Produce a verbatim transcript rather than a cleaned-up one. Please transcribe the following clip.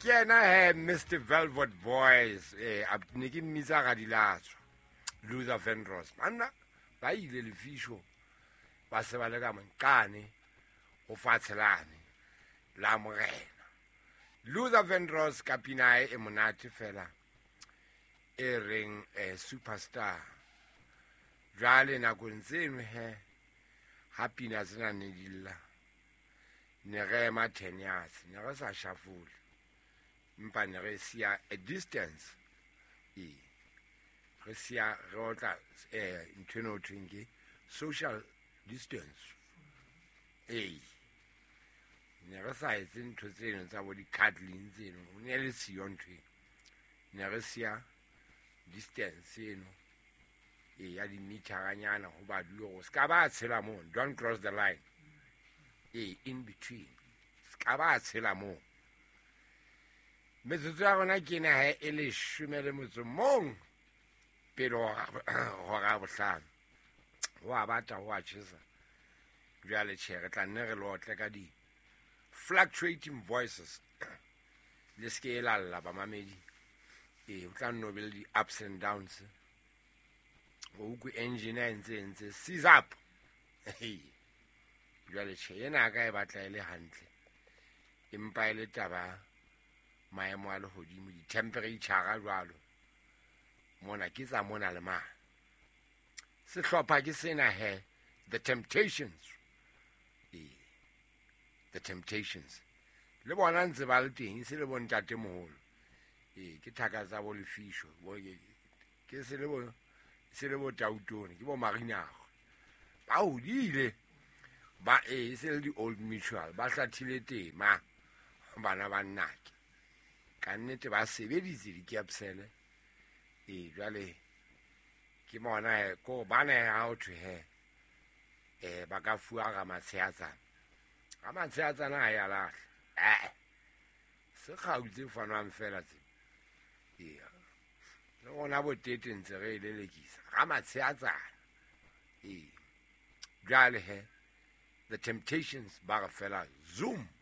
Kena he Mister Velvet Voice eh abniki mmisa ga dilatso Luther Vandross manna ba ile le fisho ba se ba le ka mankane o fatshelane la morena Luther Vandross ka pinae e monate fela e reng eh, superstar jale na go ntseno he happy na tsena ne dilla ne re ma ten years ne re sa shafule mpa ne re sia a distance e re sia re otla eh ntweno twingi social distance e ne re sa itse ntho tseno tsa bo di cuddling tseno ne le siyo ntwe ne re sia distance eno e ya di mitaganyana go ba duo go ska ba tshela mo don't cross the line e in between ska ba tshela mo metsotso ya gona ke na he e le shumele motso mong pero go ga bohlano wa bata wa tshisa jale tshege tla nne re lotle ka di fluctuating voices le skela la ba mamedi e o tla nobel di ups and downs o ku engineer ntse ntse seize up hey jale tshege yena ka e batla ile hantle empa ile taba maemo a le hodimo di temperature ga jwalo mona ke tsa mona le ma se hlopha ke sena he the Temptations e the Temptations le bona ntse ba le teng se le bontate moholo e ke thaka tsa bo le fisho bo ke se le bo se le bo tautone ke bo marinago ba hodile ba e se le di old mutual ba hlathile tema bana ba nnake ka nnete ba sebeditse di capsule e jwale ke mona ko bana ha o thwe he eh ba ka fuwa ga matsheatsana ga matsheatsana ya la eh se gautse fanwa mfela tse e le gona bo tete ntse re ile lekisa ga matsheatsana e jwale he the Temptations ba ga fela zoom